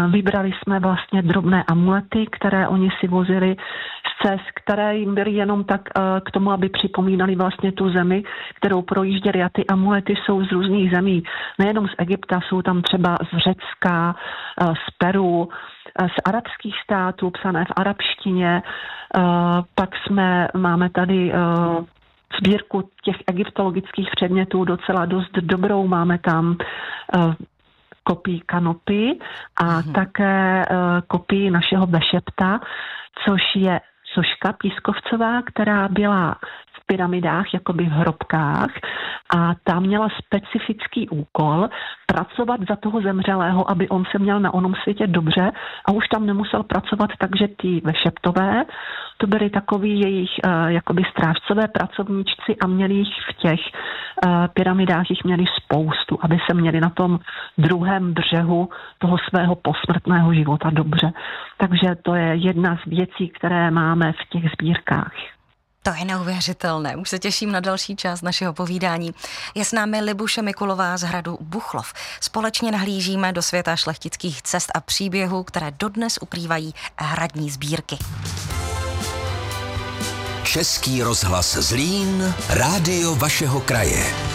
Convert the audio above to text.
Vybrali jsme vlastně drobné amulety, které oni si vozili z cest, které jim byly jenom tak k tomu, aby připomínali vlastně tu zemi, kterou projížděli. A ty amulety jsou z různých zemí. Nejenom z Egypta, jsou tam třeba z Řecka, z Peru, z arabských států, psané v arabštině. Pak máme tady sbírku těch egyptologických předmětů docela dost dobrou. Máme tam kopii kanopy a také kopii našeho vešepta, což je soška pískovcová, která byla v pyramidách, jakoby v hrobkách, a ta měla specifický úkol pracovat za toho zemřelého, aby on se měl na onom světě dobře, a už tam nemusel pracovat, takže ty vešeptové, to byly takový jejich jakoby strážcové pracovníčci a měli jich v těch pyramidách jich měli spoustu, aby se měli na tom druhém břehu toho svého posmrtného života dobře. Takže to je jedna z věcí, které máme v těch sbírkách. To je neuvěřitelné. Už se těším na další část našeho povídání. Je s námi Libuše Mikulová z hradu Buchlov. Společně nahlížíme do světa šlechtických cest a příběhů, které dodnes ukrývají hradní sbírky. Český rozhlas Zlín, rádio vašeho kraje.